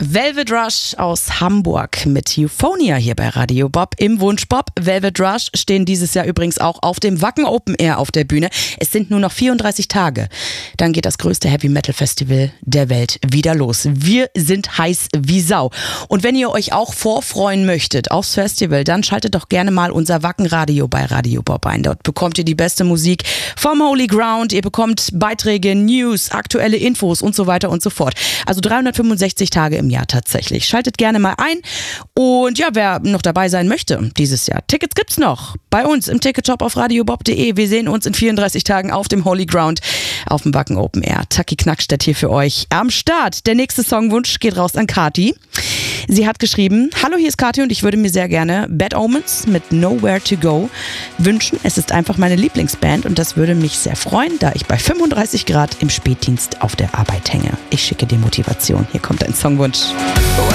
Velvet Rush aus Hamburg mit Euphonia hier bei Radio Bob im Wunschbob. Velvet Rush stehen dieses Jahr übrigens auch auf dem Wacken Open Air auf der Bühne. Es sind nur noch 34 Tage. Dann geht das größte Heavy Metal Festival der Welt wieder los. Wir sind heiß wie Sau. Und wenn ihr euch auch vorfreuen möchtet aufs Festival, dann schaltet doch gerne mal unser Wacken-Radio bei Radio Bob ein. Dort bekommt ihr die beste Musik vom Holy Ground. Ihr bekommt Beiträge, News, aktuelle Infos und so weiter und so fort. Also 365 Tage im Jahr tatsächlich. Schaltet gerne mal ein. Und ja, wer noch dabei sein möchte dieses Jahr, Tickets gibt's noch bei uns im Ticketshop auf radiobob.de. Wir sehen uns in 34 Tagen auf dem Holy Ground auf dem Wacken Open Air. Taki Knackstedt hier für euch am Start. Der nächste Songwunsch geht raus an Kati. Sie hat geschrieben: Hallo, hier ist Kati und ich würde mir sehr gerne Bad Omens mit Nowhere to Go wünschen. Es ist einfach meine Lieblingsband und das würde mich sehr freuen, da ich bei 35 Grad im Spätdienst auf der Arbeit hänge. Ich schicke dir Motivation. Hier kommt ein Songwunsch.